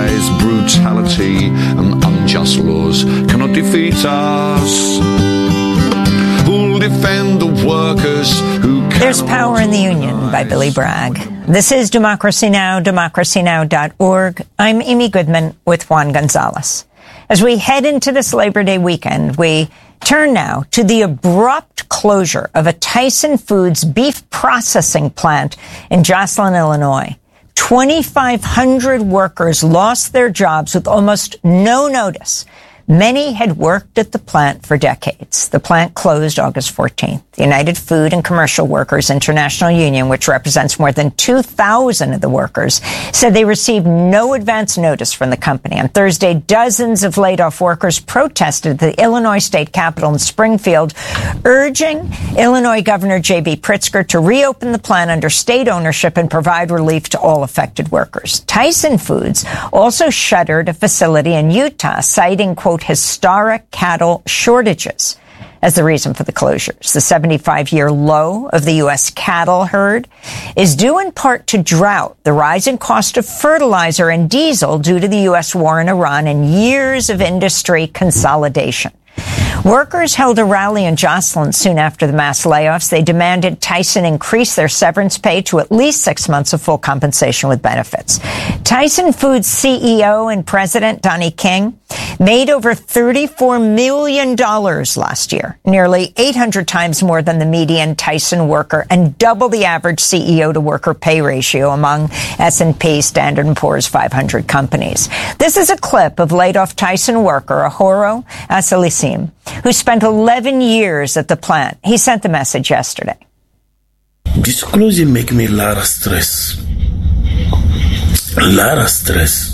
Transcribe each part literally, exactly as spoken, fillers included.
lies, brutality, and unjust laws cannot defeat us. Who'll defend the workers who can... There's Power in the Union by Billy Bragg. This is Democracy Now!, democracy now dot org. I'm Amy Goodman with Juan Gonzalez. As we head into this Labor Day weekend, we turn now to the abrupt closure of a Tyson Foods beef processing plant in Joslin, Illinois. twenty-five hundred workers lost their jobs with almost no notice. Many had worked at the plant for decades. The plant closed August fourteenth. The United Food and Commercial Workers International Union, which represents more than two thousand of the workers, said they received no advance notice from the company. On Thursday, dozens of laid-off workers protested at the Illinois State Capitol in Springfield, urging Illinois Governor J B Pritzker to reopen the plant under state ownership and provide relief to all affected workers. Tyson Foods also shuttered a facility in Utah, citing, quote, historic cattle shortages as the reason for the closures. The seventy-five-year low of the U S cattle herd is due in part to drought, the rising cost of fertilizer and diesel due to the U S war in Iran, and years of industry consolidation. Workers held a rally in Joslin soon after the mass layoffs. They demanded Tyson increase their severance pay to at least six months of full compensation with benefits. Tyson Foods C E O and President Donnie King made over thirty-four million dollars last year, nearly eight hundred times more than the median Tyson worker and double the average C E O to worker pay ratio among S and P Standard and Poor's five hundred companies. This is a clip of laid-off Tyson worker Ahoro Asalisim, who spent eleven years at the plant. He sent the message yesterday. This closing make me a lot of stress. A lot of stress.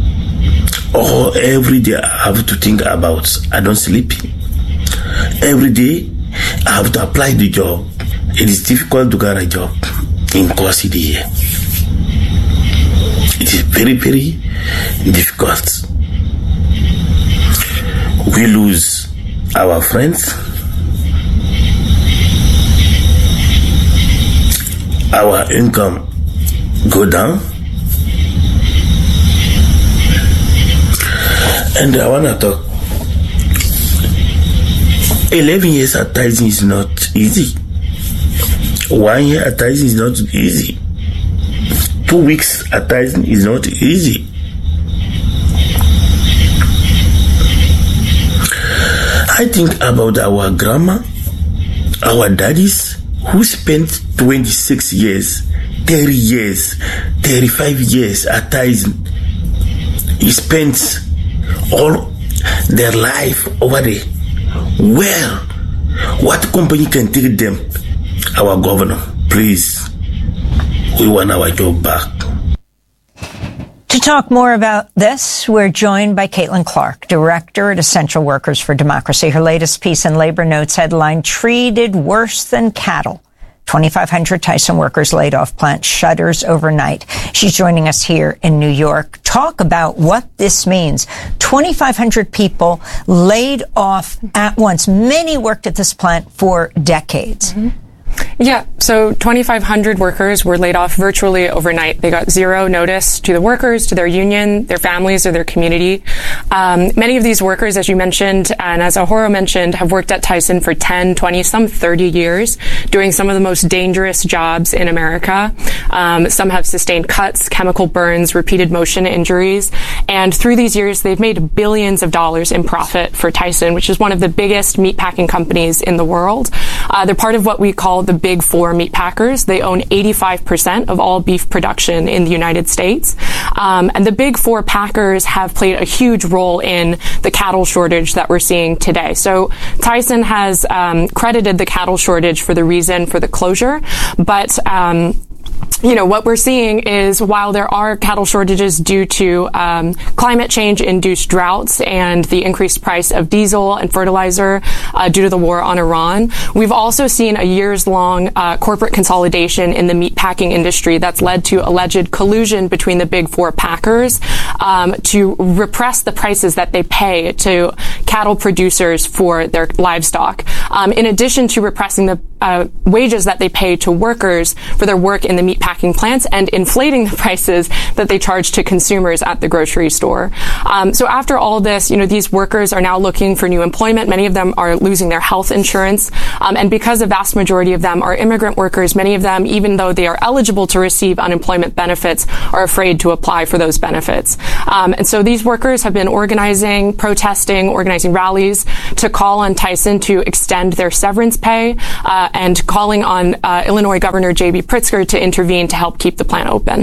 Oh, every day I have to think about, I don't sleep. Every day I have to apply the job. It is difficult to get a job in Core City here. It is very, very difficult. We lose our friends, our income go down, and I want to talk. eleven years at Tyson is not easy. One year at Tyson is not easy. Two weeks at Tyson is not easy. I think about our grandma, our daddies, who spent twenty-six years, thirty years, thirty-five years at Tyson. He spent all their life over there. Well, what company can take them? Our governor, please. We want our job back. To talk more about this, we're joined by Caitlin Clark, director at Essential Workers for Democracy. Her latest piece in Labor Notes headline, Treated Worse Than Cattle. twenty-five hundred Tyson workers laid off, plant shutters overnight. She's joining us here in New York. Talk about what this means. twenty-five hundred people laid off at once. Many worked at this plant for decades. Mm-hmm. Yeah, so twenty-five hundred workers were laid off virtually overnight. They got zero notice to the workers, to their union, their families, or their community. Um, many of these workers, as you mentioned, and as Ahoro mentioned, have worked at Tyson for ten, twenty, some thirty years, doing some of the most dangerous jobs in America. Um, some have sustained cuts, chemical burns, repeated motion injuries. And through these years, they've made billions of dollars in profit for Tyson, which is one of the biggest meatpacking companies in the world. Uh, they're part of what we call the Big Four meat packers. They own eighty-five percent of all beef production in the United States. Um, and the Big Four packers have played a huge role in the cattle shortage that we're seeing today. So Tyson has um, credited the cattle shortage for the reason for the closure, but um, you know, what we're seeing is while there are cattle shortages due to um, climate change-induced droughts and the increased price of diesel and fertilizer uh, due to the war on Iran, we've also seen a years-long uh, corporate consolidation in the meatpacking industry that's led to alleged collusion between the Big Four packers um, to repress the prices that they pay to cattle producers for their livestock. Um, in addition to repressing the uh, wages that they pay to workers for their work in the meatpacking plants and inflating the prices that they charge to consumers at the grocery store. Um, so after all this, you know, these workers are now looking for new employment. Many of them are losing their health insurance. Um, and because the vast majority of them are immigrant workers, many of them, even though they are eligible to receive unemployment benefits, are afraid to apply for those benefits. Um, and so these workers have been organizing, protesting, organizing rallies to call on Tyson to extend their severance pay, uh, and calling on uh, Illinois Governor J B Pritzker to intervene to help keep the plant open.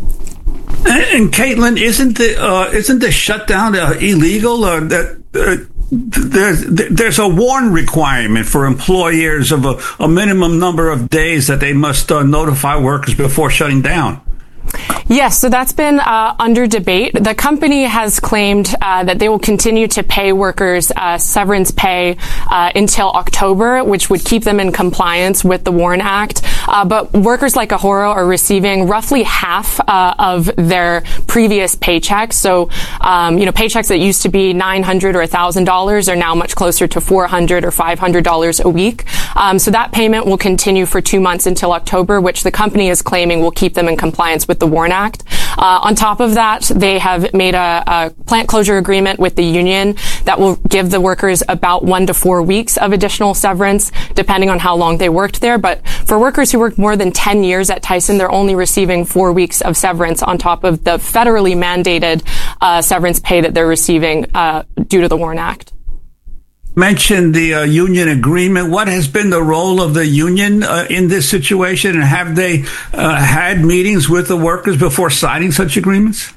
And, and Caitlin, isn't the uh, isn't the shutdown uh, illegal? Or that uh, there's there's a warn requirement for employers of a, a minimum number of days that they must uh, notify workers before shutting down. Yes, so that's been uh, under debate. The company has claimed uh, that they will continue to pay workers uh, severance pay uh, until October, which would keep them in compliance with the WARN Act. Uh, but workers like Ahoro are receiving roughly half uh, of their previous paychecks. So, um, you know, paychecks that used to be nine hundred dollars or one thousand dollars are now much closer to four hundred dollars or five hundred dollars a week. Um, so that payment will continue for two months until October, which the company is claiming will keep them in compliance with the WARN Act. Uh, on top of that, they have made a, a plant closure agreement with the union that will give the workers about one to four weeks of additional severance, depending on how long they worked there. But for workers who worked more than ten years at Tyson, they're only receiving four weeks of severance on top of the federally mandated uh, severance pay that they're receiving uh, due to the WARN Act. Mentioned the uh, union agreement. What has been the role of the union uh, in this situation, and have they uh, had meetings with the workers before signing such agreements?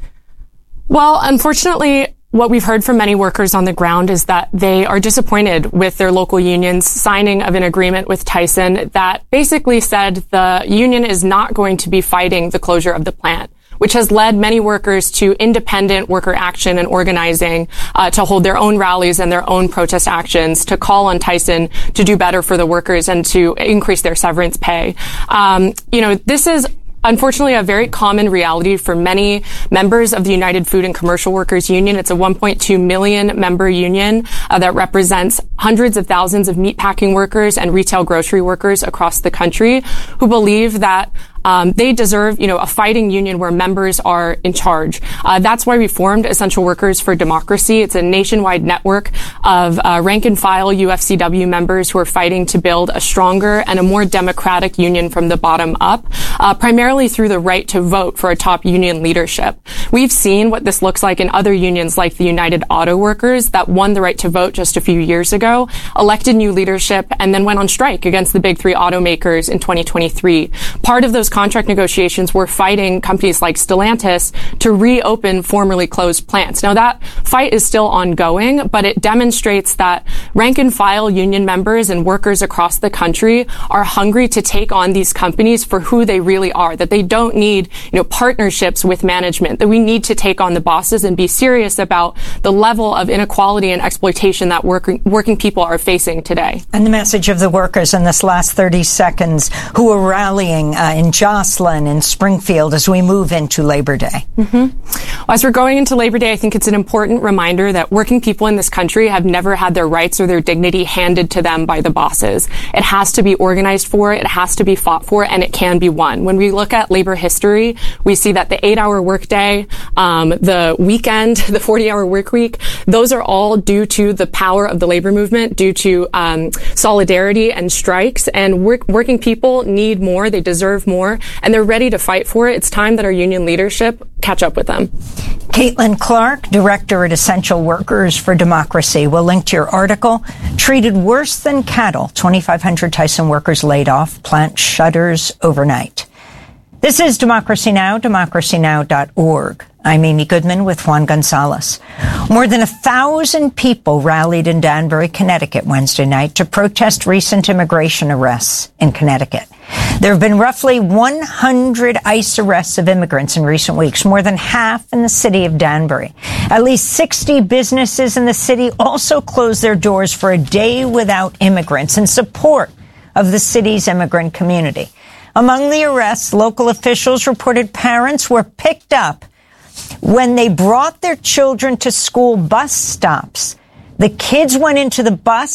Well, unfortunately, what we've heard from many workers on the ground is that they are disappointed with their local union's signing of an agreement with Tyson that basically said the union is not going to be fighting the closure of the plant, which has led many workers to independent worker action and organizing uh, to hold their own rallies and their own protest actions to call on Tyson to do better for the workers and to increase their severance pay. Um, you know, this is unfortunately a very common reality for many members of the United Food and Commercial Workers Union. It's a one point two million member union uh, that represents hundreds of thousands of meatpacking workers and retail grocery workers across the country who believe that Um, they deserve, you know, a fighting union where members are in charge. Uh, that's why we formed Essential Workers for Democracy. It's a nationwide network of uh, rank and file U F C W members who are fighting to build a stronger and a more democratic union from the bottom up, uh, primarily through the right to vote for a top union leadership. We've seen what this looks like in other unions like the United Auto Workers that won the right to vote just a few years ago, elected new leadership, and then went on strike against the big three automakers in twenty twenty-three. Part of those contract negotiations were fighting companies like Stellantis to reopen formerly closed plants. Now that fight is still ongoing, but it demonstrates that rank and file union members and workers across the country are hungry to take on these companies for who they really are, that they don't need, you know, partnerships with management, that we need to take on the bosses and be serious about the level of inequality and exploitation that working, working people are facing today. And the message of the workers in this last thirty seconds who are rallying uh, in Joslyn and Springfield as we move into Labor Day. Mm-hmm. Well, as we're going into Labor Day, I think it's an important reminder that working people in this country have never had their rights or their dignity handed to them by the bosses. It has to be organized for, it has to be fought for, and it can be won. When we look at labor history, we see that the eight-hour workday, um, the weekend, the forty-hour work week, those are all due to the power of the labor movement, due to um, solidarity and strikes. And work, working people need more, they deserve more, and they're ready to fight for it. It's time that our union leadership catch up with them. Caitlin Clark, director at Essential Workers for Democracy. We'll link to your article. Treated worse than cattle. twenty-five hundred Tyson workers laid off. Plant shutters overnight. This is Democracy Now!, democracy now dot org. I'm Amy Goodman with Juan Gonzalez. More than a thousand people rallied in Danbury, Connecticut Wednesday night to protest recent immigration arrests in Connecticut. There have been roughly one hundred ICE arrests of immigrants in recent weeks, more than half in the city of Danbury. At least sixty businesses in the city also closed their doors for a day without immigrants in support of the city's immigrant community. Among the arrests, local officials reported parents were picked up when they brought their children to school bus stops. The kids went into the bus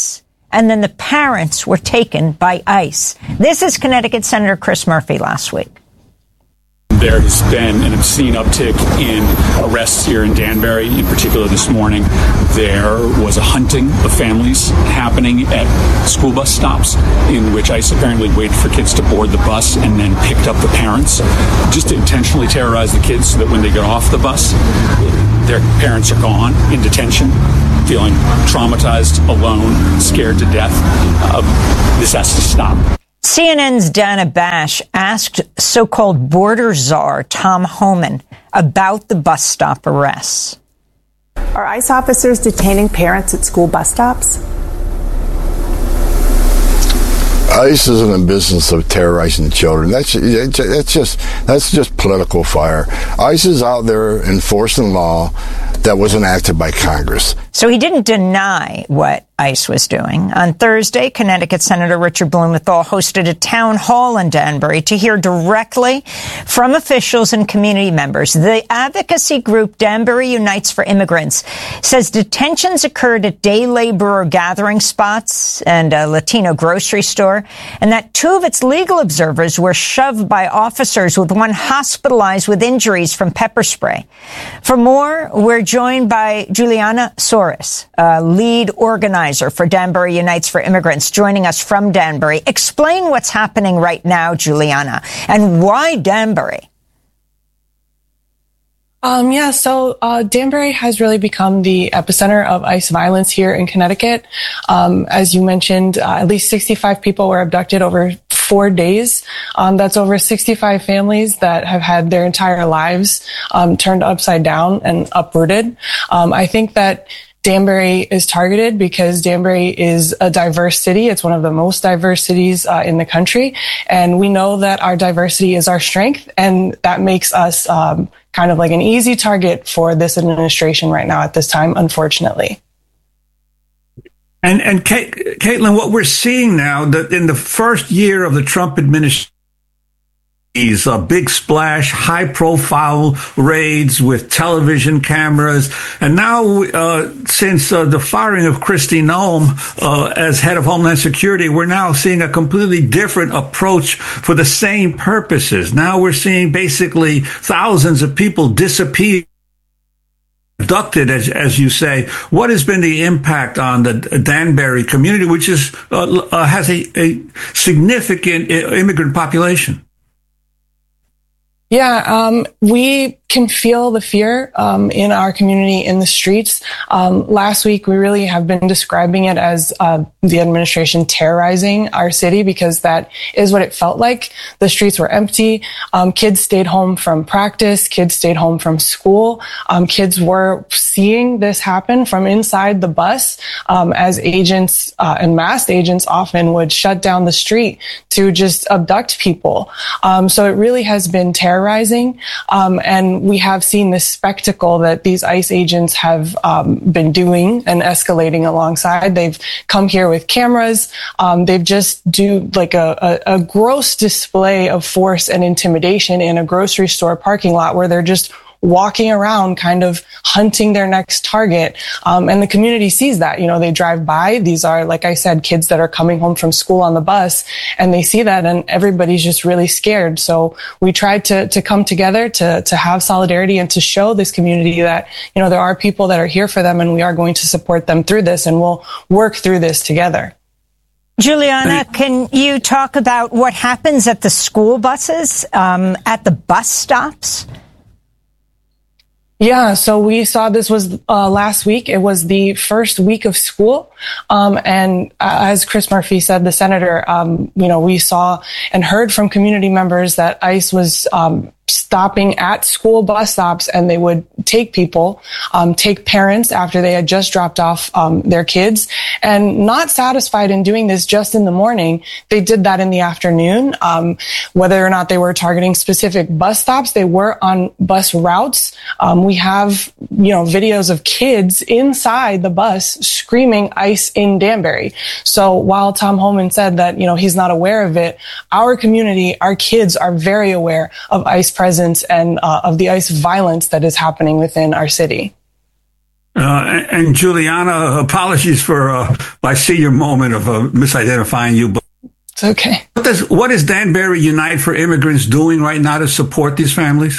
and then the parents were taken by ICE. This is Connecticut Senator Chris Murphy last week. There has been an obscene uptick in arrests here in Danbury. In particular, this morning, there was a hunting of families happening at school bus stops in which ICE apparently waited for kids to board the bus and then picked up the parents just to intentionally terrorize the kids so that when they get off the bus, their parents are gone in detention, feeling traumatized, alone, scared to death. Uh, this has to stop. C N N's Dana Bash asked so-called border czar Tom Homan about the bus stop arrests. Are ICE officers detaining parents at school bus stops? ICE isn't in business of terrorizing children. That's that's just that's just political fire. ICE is out there enforcing law that was enacted by Congress. So he didn't deny what ICE was doing. On Thursday, Connecticut Senator Richard Blumenthal hosted a town hall in Danbury to hear directly from officials and community members. The advocacy group Danbury Unites for Immigrants says detentions occurred at day laborer gathering spots and a Latino grocery store, and that two of its legal observers were shoved by officers, with one hospitalized with injuries from pepper spray. For more, we're joined by Juliana Soros, a lead organizer for Danbury Unites for Immigrants, joining us from Danbury. Explain what's happening right now, Juliana, and why Danbury? Um, yeah, so uh, Danbury has really become the epicenter of ICE violence here in Connecticut. Um, as you mentioned, uh, at least sixty-five people were abducted over four days. Um, that's over sixty-five families that have had their entire lives um, turned upside down and uprooted. Um, I think that Danbury is targeted because Danbury is a diverse city. It's one of the most diverse cities uh, in the country. And we know that our diversity is our strength, and that makes us um, kind of like an easy target for this administration right now at this time, unfortunately. And, and Kate, Caitlin, what we're seeing now, that in the first year of the Trump administration, these uh, big splash, high-profile raids with television cameras, and now uh, since uh, the firing of Kristi Noem uh, as head of Homeland Security, we're now seeing a completely different approach for the same purposes. Now we're seeing basically thousands of people disappear, abducted, as as you say. What has been the impact on the Danbury community, which is uh, uh, has a, a significant immigrant population? Yeah, um, we can feel the fear um, in our community, in the streets. Um, last week, we really have been describing it as uh, the administration terrorizing our city, because that is what it felt like. The streets were empty. Um, kids stayed home from practice. Kids stayed home from school. Um, kids were seeing this happen from inside the bus um, as agents uh, and masked agents often would shut down the street to just abduct people. Um, so it really has been terrorizing. Um, and we have seen this spectacle that these ICE agents have um, been doing and escalating alongside. They've come here with cameras. Um, they've just do like a, a, a gross display of force and intimidation in a grocery store parking lot where they're just walking around kind of hunting their next target. Um, and the community sees that. You know, they drive by. These are, like I said, kids that are coming home from school on the bus, and they see that, and everybody's just really scared. So we tried to to come together to to have solidarity and to show this community that, you know, there are people that are here for them, and we are going to support them through this, and we'll work through this together. Juliana, can you talk about what happens at the school buses, um, at the bus stops? Yeah, so we saw this was uh, last week. It was the first week of school. Um, and uh, as Chris Murphy said, the senator, um, you know, we saw and heard from community members that ICE was um, stopping at school bus stops, and they would take people, um, take parents after they had just dropped off um, their kids. And not satisfied in doing this just in the morning, they did that in the afternoon. Um, whether or not they were targeting specific bus stops, they were on bus routes. Um, we have, you know, videos of kids inside the bus screaming ICE in Danbury. So while Tom Homan said that, you know, he's not aware of it, our community, our kids are very aware of ICE presence and uh, of the ICE violence that is happening within our city. Uh, and Juliana, apologies for uh, my senior moment of uh, misidentifying you. But it's okay. What, does, what is Danbury Unite for Immigrants doing right now to support these families?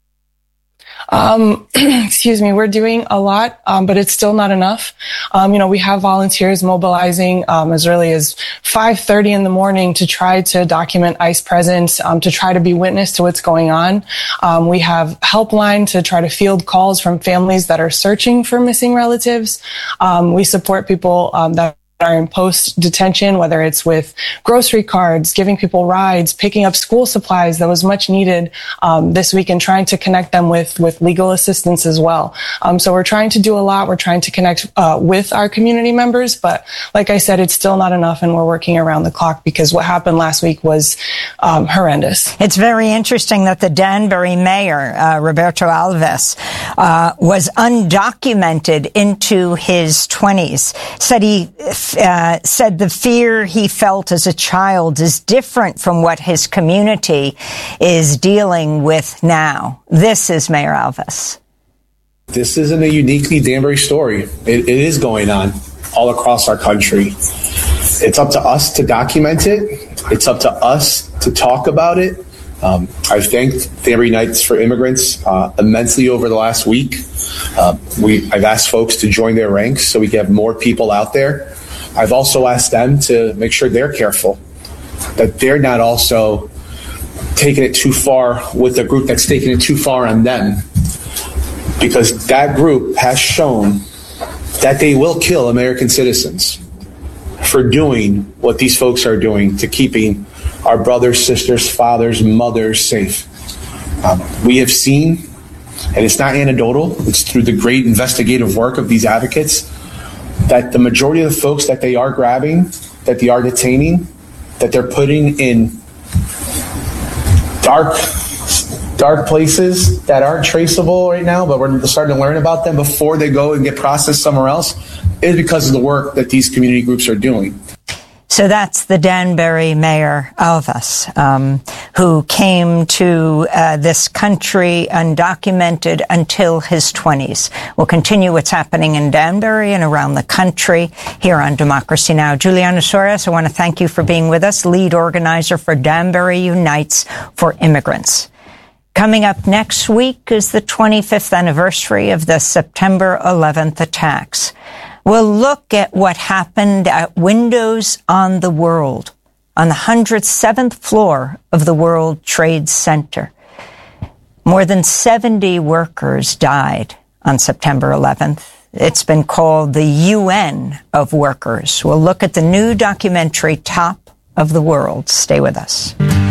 Um, excuse me, we're doing a lot, um, but it's still not enough. Um, you know, we have volunteers mobilizing, um, as early as five thirty in the morning to try to document ICE presence, um, to try to be witness to what's going on. Um, we have helpline to try to field calls from families that are searching for missing relatives. Um, we support people, um, that are in post-detention, whether it's with grocery cards, giving people rides, picking up school supplies that was much needed um, this week, and trying to connect them with with legal assistance as well. Um, so we're trying to do a lot. We're trying to connect uh, with our community members, but like I said, it's still not enough, and we're working around the clock because what happened last week was um, horrendous. It's very interesting that the Danbury mayor, uh, Roberto Alves, uh, was undocumented into his twenties, said he Uh, said the fear he felt as a child is different from what his community is dealing with now. This is Mayor Alves. This isn't a uniquely Danbury story. It, it is going on all across our country. It's up to us to document it. It's up to us to talk about it. Um, I've thanked Danbury Unites for Immigrants uh, immensely over the last week. Uh, we, I've asked folks to join their ranks so we can have more people out there. I've also asked them to make sure they're careful, that they're not also taking it too far with a group that's taking it too far on them, because that group has shown that they will kill American citizens for doing what these folks are doing to keeping our brothers, sisters, fathers, mothers safe. Um, we have seen, and it's not anecdotal, it's through the great investigative work of these advocates, that the majority of the folks that they are grabbing, that they are detaining, that they're putting in dark, dark places that aren't traceable right now, but we're starting to learn about them before they go and get processed somewhere else, is because of the work that these community groups are doing. So that's the Danbury Mayor Alves, um, who came to uh, this country undocumented until his twenties. We'll continue what's happening in Danbury and around the country here on Democracy Now! Juliana Suarez, I want to thank you for being with us, lead organizer for Danbury Unites for Immigrants. Coming up next week is the twenty-fifth anniversary of the September eleventh attacks. We'll look at what happened at Windows on the World on the one hundred seventh floor of the World Trade Center. More than seventy workers died on September eleventh. It's been called the U N of workers. We'll look at the new documentary Top of the World. Stay with us.